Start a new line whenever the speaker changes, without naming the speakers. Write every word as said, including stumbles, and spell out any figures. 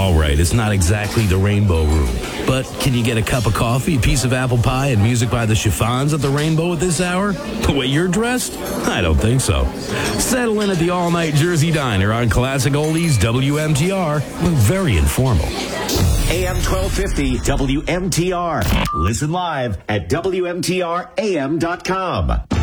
All right, it's not exactly the Rainbow Room, but can you get a cup of coffee, a piece of apple pie, and music by the Chiffons at the Rainbow at this hour? The way you're dressed? I don't think so. Settle in at the all-night Jersey Diner on Classic Oldies W M T R. We're very informal.
A M twelve fifty W M T R. Listen live at W M T R A M dot com.